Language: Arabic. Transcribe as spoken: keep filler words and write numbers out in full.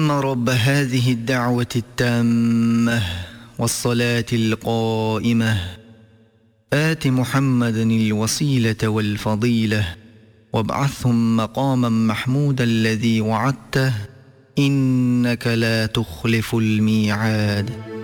اللهم رب هذه الدعوة التامة والصلاة القائمة آت محمدا الوسيلة والفضيلة وابعثهم مقاما محمودا الذي وعدته إنك لا تخلف الميعاد.